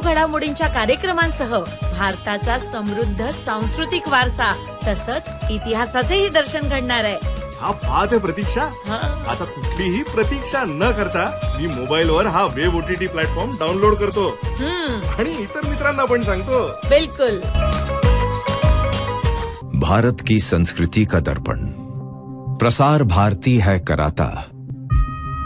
घडामोडींच्या कार्यक्रमांसह भारताचा समृद्ध सांस्कृतिक वारसा तसंच इतिहासाचेही दर्शन घडणार आहे. हा पाहत आहे प्रतीक्षा. आता कुठलीही प्रतीक्षा न करता मी मोबाईलवर हा वेब OTT प्लॅटफॉर्म डाउनलोड करतो आणि इतर मित्रांना पण सांगतो. बिलकुल. भारत की संस्कृति का दर्पण प्रसार भारती है कराता.